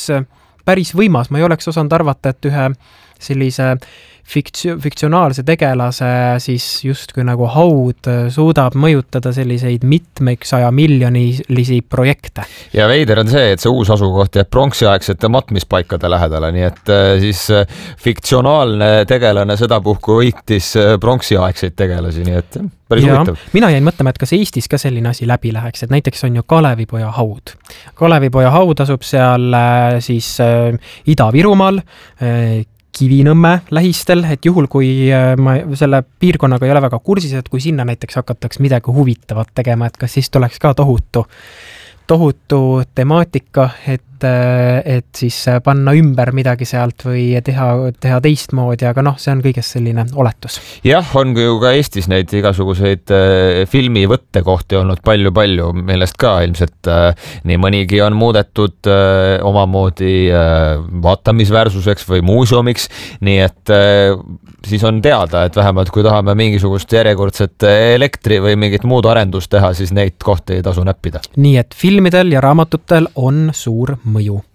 päris võimas, ma ei oleks osanud arvata, et ühe sellise fiktsionaalse tegelase siis justkui nagu haud suudab mõjutada selliseid mitmeks 100 miljonilisi projekte. Ja veider on see, et see uus asukoht jääb pronksiaegsete matmispaikade lähedale, nii et siis fiktsionaalne tegelane sedapuhku võitis pronksiaegseid tegelasi, nii et päris huvitav. Mina jäin mõtlema, et kas Eestis ka selline asi läbi läheks, et näiteks on ju Kalevipoja haud. Kalevipoja haud asub seal siis Ida-Virumaal, Kivinõmme lähistel, et juhul, kui ma selle piirkonnaga ei ole väga kursis, et kui sinna näiteks hakataks midagi huvitavat tegema, et kas siis tuleks ka tohutu temaatika, et siis panna ümber midagi sealt või teha teistmoodi, aga see on kõigest selline oletus. Jah, on ju ka Eestis neid igasuguseid filmivõttekohti olnud palju, millest ka ilmselt nii mõnigi on muudetud omamoodi vaatamisväärsuseks või muuseumiks, nii et siis on teada, et vähemalt kui tahame mingisugust järjekordset elektri või mingit muud arendust teha, siis neid kohti ei tasu näppida. Nii et filmidel ja raamatutel on suur mõju.